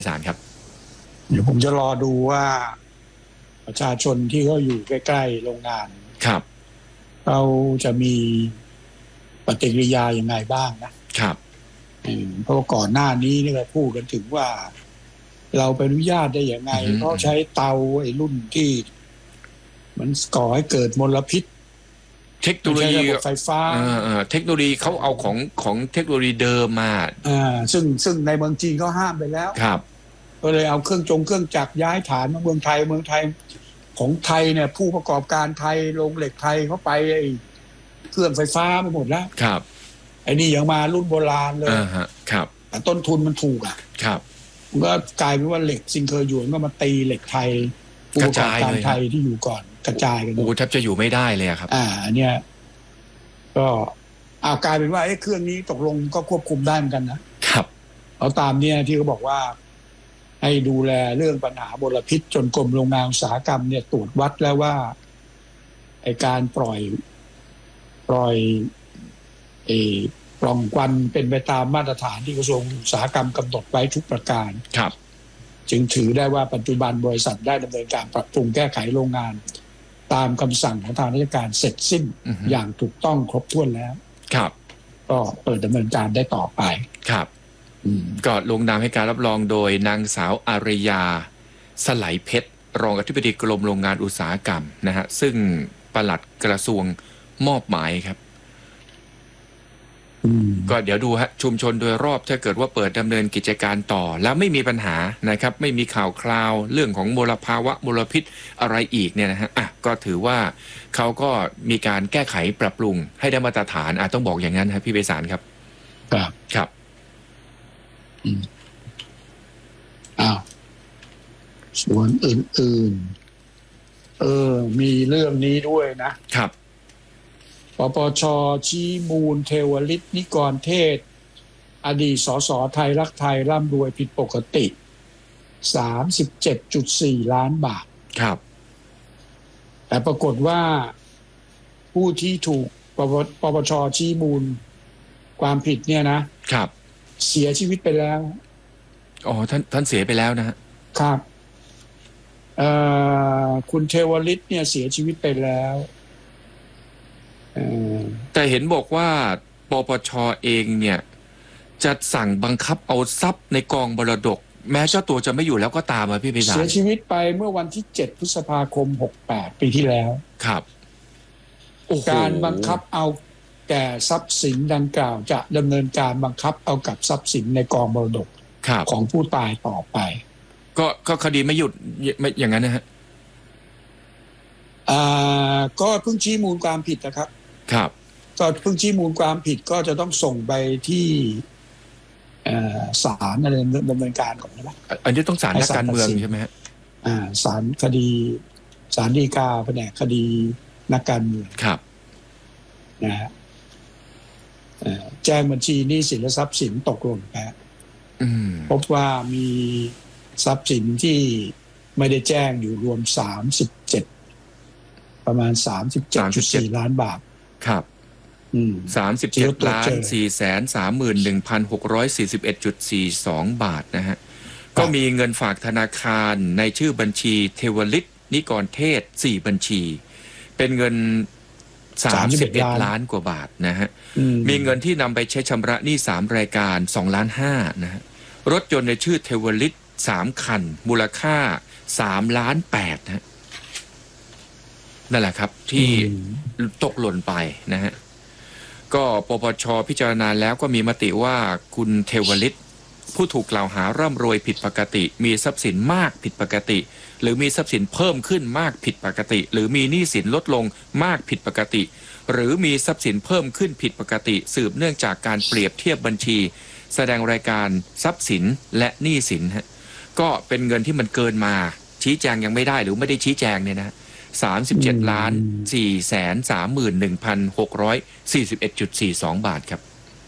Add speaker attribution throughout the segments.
Speaker 1: ศาลครับ
Speaker 2: เดี๋ยวผมจะรอดูว่าประชาชนที่เขาอยู่ใกล้ๆโรงงาน
Speaker 1: ครับ
Speaker 2: เขาจะมีปฏิกิริยายังไงบ้างนะครับเพราะก่อนหน้านี้นี่ก็พูดกันถึงว่าเราไปอนุญาตได้ยังไงเพราะใช้เตาไอ้รุ่นที่มันก่อให้เกิดมลพิษ
Speaker 1: เทคโนโลยี
Speaker 2: ไฟฟ้า
Speaker 1: เทคโนโลยีเขาเอาของเทคโนโลยีเดิมมา
Speaker 2: ซึ่งในเมืองจีนเขาห้ามไปแล้ว
Speaker 1: ครับ
Speaker 2: ก็เลยเอาเครื่องจักรย้ายฐานมาเมืองไทยของไทยเนี่ยผู้ประกอบการไทยโรงเหล็กไทยเขาไปเครื่องไฟฟ้าไปหมดแล้ว
Speaker 1: ครับ
Speaker 2: ไอ้นี่ยังมารุ่นโบราณเลย
Speaker 1: ครับ
Speaker 2: แต่ต้นทุนมันถูก
Speaker 1: ครับ
Speaker 2: ก็กลายเป็นว่าเหล็กซิงเคอร์หยวนก็มาตีเหล็กไทยผู้ประกอบการไทยที่อยู่ก่อนกระจายกัน
Speaker 1: แทบจะอยู่ไม่ได้เลยครับ
Speaker 2: เนี่ยก็กลายเป็นว่าเครื่องนี้ตกลงก็ควบคุมได้เหมือนกันนะครับเอาตามเนี่ยที่เขาบอกว่าให้ดูแลเรื่องปัญหามลพิษจนกรมโรงงานอุตสาหกรรมเนี่ยตรวจวัดแล้วว่าไอ้การปล่อยปล่องควันเป็นไปตามมาตรฐานที่กระทรวงอุตสาหกรรมกำหนดไว้ทุกประการ
Speaker 1: ครับ
Speaker 2: จึงถือได้ว่าปัจจุบันบริษัทได้ดำเนินการปรับปรุงแก้ไขโรงงานตามคำสั่งของทางราชการเสร็จสิ้นอย่างถูกต้องครบถ้วนแล้ว
Speaker 1: ครับ
Speaker 2: ก็เปิดดำเนินการได้ต่อไป
Speaker 1: ครับก็ลงนามให้การรับรองโดยนางสาวอารยาสไลเพชรรองอธิบดีกรมโรงงานอุตสาหกรรมนะฮะซึ่งปลัดกระทรวงมอบหมายครับก็เดี๋ยวดูฮะชุมชนโดยรอบถ้าเกิดว่าเปิดดำเนินกิจการต่อแล้วไม่มีปัญหานะครับไม่มีข่าวคราวเรื่องของมลภาวะมลพิษอะไรอีกเนี่ยนะฮะก็ถือว่าเขาก็มีการแก้ไขปรับปรุงให้ได้มาตรฐานต้องบอกอย่างนั้นครับพี่ไพศาลครับครับ
Speaker 2: ส่วนอื่นๆมีเรื่องนี้ด้วยนะครับปปช.ชี้มูลเทวฤทธิ์นิกรเทศอดีตสสไทยรักไทยร่ำรวยผิดปกติ 37.4 ล้านบาท
Speaker 1: ครับ
Speaker 2: แต่ปรากฏว่าผู้ที่ถูกปปช.ชี้มูลความผิดเนี่ยนะครับเสียชีวิตไปแล้ว
Speaker 1: ท่านเสียไปแล้วนะฮะ
Speaker 2: ครับคุณเทวฤทธิ์เนี่ยเสียชีวิตไปแล้ว
Speaker 1: แต่เห็นบอกว่าปปช.เองเนี่ยจะสั่งบังคับเอาทรัพย์ในกองมรดกแม้เจ้าตัวจะไม่อยู่แล้วก็ตามพี่ไพศาล
Speaker 2: เสียชีวิตไปเมื่อวันที่7พฤษภาคม68ปีที่แล้ว
Speaker 1: ครับ
Speaker 2: การบังคับเอาแก่ทรัพย์สินดังกล่าวจะดำเนินการบังคับเอากับทรัพย์สินในกองมรดกของผู้ตายต่อไป
Speaker 1: ก็คดีไม่หยุดอย่างนั้นนะฮะ
Speaker 2: ก็เพิ่งชี้มูลความผิดนะครับก็เพิ่งชี้มูลความผิดก็จะต้องส่งไปที่ศาลอะไรดำเนินการก่อนนะ
Speaker 1: อันนี้ต้องศาลนักการเมืองใช่ไหมฮะ
Speaker 2: ศาลคดีศาลฎีกาแผนกคดีนักการเมือง
Speaker 1: ครับ
Speaker 2: นะฮะแจ้งบัญชีหนี้สินและทรัพย์สินตกหล่นไปพบว่ามีทรัพย์สินที่ไม่ได้แจ้งอยู่รวมประมาณ 37.4 ล้านบาท
Speaker 1: ครับ37,431,641.42 บาทนะฮะก็มีเงินฝากธนาคารในชื่อบัญชีเทวฤทธิ์นิกรเทศ4บัญชีเป็นเงิน31 ล้านกว่าบาทนะฮะมีเงินที่นำไปใช้ชำระหนี้3รายการ2.5 ล้านนะฮะรถยนต์ในชื่อเทวฤทธิ์3คันมูลค่า3.8 ล้านนะฮะนั่นแหละครับที่ตกหล่นไปนะฮะก็ปปช.พิจารณาแล้วก็มีมติว่าคุณเทวฤทธิ์ผู้ถูกกล่าวหาร่ำรวยผิดปกติมีทรัพย์สินมากผิดปกติหรือมีทรัพย์สินเพิ่มขึ้นมากผิดปกติหรือมีหนี้สินลดลงมากผิดปกติหรือมีทรัพย์สินเพิ่มขึ้นผิดปกติสืบเนื่องจากการเปรียบเทียบบัญชีแสดงรายการทรัพย์สินและหนี้สินฮะก็เป็นเงินที่มันเกินมาชี้แจงยังไม่ได้หรือไม่ได้ชี้แจงเนี่ยนะ37,431,641.42 บาทครับ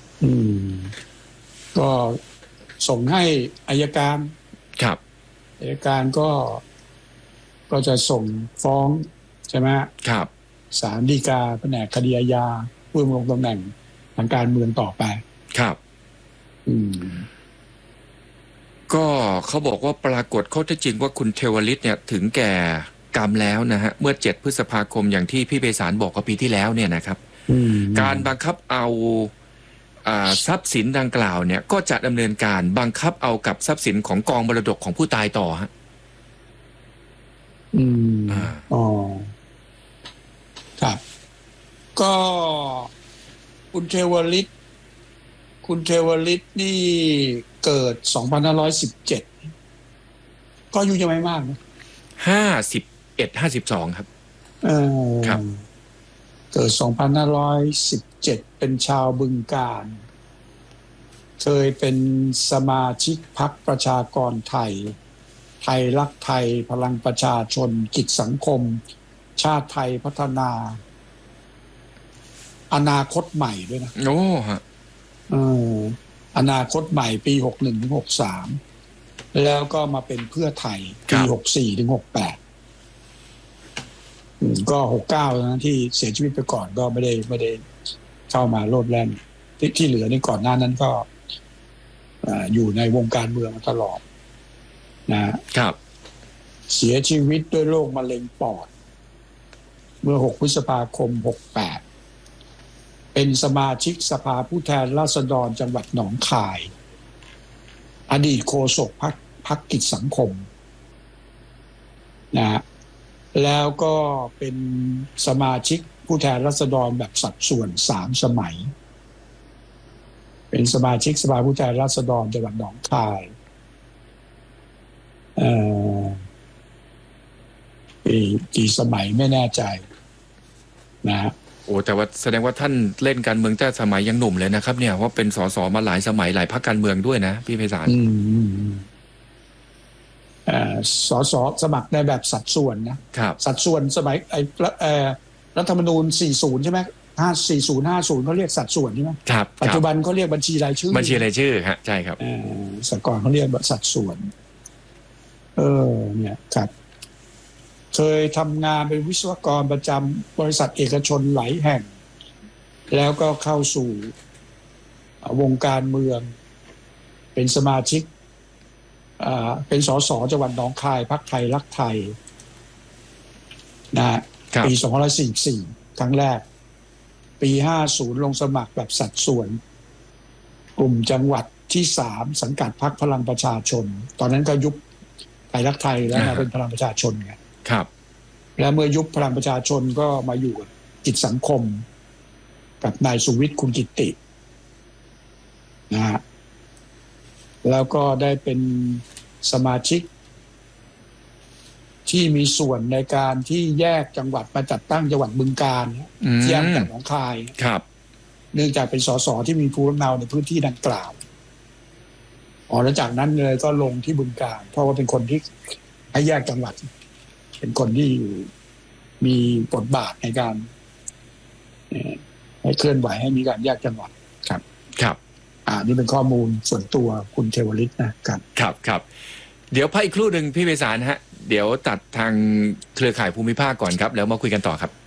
Speaker 2: ก็ส่งให้อัยการ
Speaker 1: ครับ
Speaker 2: อัยการก็จะส่งฟ้องใช่ไหม
Speaker 1: ครับ
Speaker 2: ศาลฎีกาแผนกคดีอาญาผู้ดำรงตำแหน่งทางการเมืองต่อไป
Speaker 1: ครับก็เขาบอกว่าปรากฏข้อเท็จจริงว่าคุณเทวฤทธิ์เนี่ยถึงแก่กรรมแล้วนะฮะเมื่อ7 พฤษภาคมอย่างที่พี่ไพศาลบอกกับปีที่แล้วเนี่ยนะครับการบังคับเอาทรัพย์สินดังกล่าวเนี่ยก็จะดำเนินการบังคับเอากับทรัพย์สินของกองมรดกของผู้ตายต่อฮะ
Speaker 2: ครับก็คุณเทวฤทธิ์นี่เกิด 2517 ก็อายุยังไม่มากนะ
Speaker 1: 51-52ครับ
Speaker 2: ครับเกิด 2517 เป็นชาวบึงกาฬเคยเป็นสมาชิกพรรคประชากรไทยรักไทยพลังประชาชนกิจสังคมชาติไทยพัฒนาอนาคตใหม่ด้วยนะ
Speaker 1: โอ้ฮะ
Speaker 2: อนาคตใหม่ปี 61-63 แล้วก็มาเป็นเพื่อไทยปี 64-68 ก็69นะที่เสียชีวิตไปก่อนก็ไม่ได้เข้ามาโลดแล่นที่เหลือนี่ก่อนหน้านั้นก็อยู่ในวงการเมืองมาตลอด
Speaker 1: นะครับ
Speaker 2: เสียชีวิตด้วยโรคมะเร็งปอดเมื่อ6 พฤษภาคม 68เป็นสมาชิกสภาผู้แทนราษฎรจังหวัดหนองคายอดีตโฆษกพรรคกิจสังคมนะแล้วก็เป็นสมาชิกผู้แทนราษฎรแบบสัดส่วน3 สมัยเป็นสมาชิกสภาผู้แทนราษฎรจังหวัดหนองคายกี่สมัยไม่แน่ใจนะ
Speaker 1: โอ้แต่ว่าแสดงว่าท่านเล่นการเมืองแต่สมัยยังหนุ่มเลยนะครับเนี่ยว่าเป็นสสมาหลายสมัยหลายพรรคการเมืองด้วยนะพี่ไพศาล
Speaker 2: สสสมัครในแบบสัดส่วนนะครับสัดส่วนสมัยรัฐธรรมนูญ40ใช่ไหม40-50เขาเรียกสัดส่วนใช่ไหม
Speaker 1: ครับ
Speaker 2: ปัจจุบันเขาเรียกบัญชีรายชื่อ
Speaker 1: ฮะใช่ครับ
Speaker 2: สก่อนเขาเรียกสัดส่วนเนี่ยครับเคยทำงานเป็นวิศวกรประจำบริษัทเอกชนหลายแห่งแล้วก็เข้าสู่วงการเมืองเป็นสมาชิกเป็นสสจังหวัดหนองคายพรรคไทยรักไทยนะปี2544ครั้งแรกปี50ลงสมัครแบบสัดส่วนกลุ่มจังหวัดที่3สังกัดพรรคพลังประชาชนตอนนั้นก็ยุบไทยรักไทยแล้วมาเป็นพลังประชาชนไง
Speaker 1: ครับ
Speaker 2: และเมื่อยุบพลังประชาชนก็มาอยู่กับกิจสังคมกับนายสุวิทย์คุณกิตินะฮะแล้วก็ได้เป็นสมาชิกที่มีส่วนในการที่แยกจังหวัดมาจัดตั้งจังหวัดบึงกาฬแยกจากหนองคาย
Speaker 1: ครับ
Speaker 2: เนื่องจากเป็นสสที่มีภูมิลำเนาในพื้นที่ดังกล่าวแล้วจากนั้นเลยก็ลงที่บึงกาฬเพราะว่าเป็นคนที่ให้แยกจังหวัดเป็นคนที่มีบทบาทในการให้เคลื่อนไหวให้มีการแยกจังหวัด
Speaker 1: ครับ
Speaker 2: นี่เป็นข้อมูลส่วนตัวคุณเทวฤทธิ์นะครับ
Speaker 1: ครับเดี๋ยวพักอีกครู่หนึ่งพี่ไพศาลฮะเดี๋ยวตัดทางเครือข่ายภูมิภาคก่อนครับแล้วมาคุยกันต่อครับ